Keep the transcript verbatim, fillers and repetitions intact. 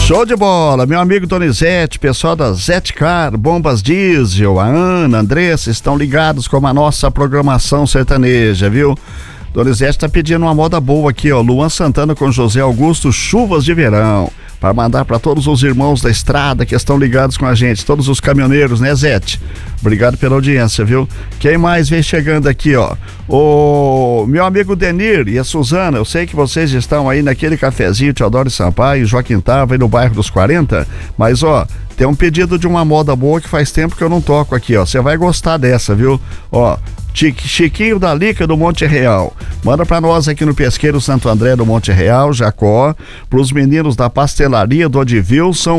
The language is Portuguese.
Show de bola, meu amigo Donizete, pessoal da Zetcar, Bombas Diesel, a Ana, a Andressa estão ligados com a nossa programação sertaneja, viu? Donizete tá pedindo uma moda boa aqui, ó, Luan Santana com José Augusto, Chuvas de Verão, para mandar para todos os irmãos da estrada que estão ligados com a gente, todos os caminhoneiros, né, Zete? Obrigado pela audiência, viu? Quem mais vem chegando aqui, ó? O meu amigo Denir e a Suzana, eu sei que vocês estão aí naquele cafezinho Teodoro Sampaio, Joaquim Tava, aí no bairro dos quarenta, mas, ó, tem um pedido de uma moda boa que faz tempo que eu não toco aqui, ó. Você vai gostar dessa, viu? Ó, Chiquinho da Lica do Monte Real. Manda pra nós aqui no Pesqueiro Santo André do Monte Real, Jacó, pros meninos da Pastelaria do Odilson,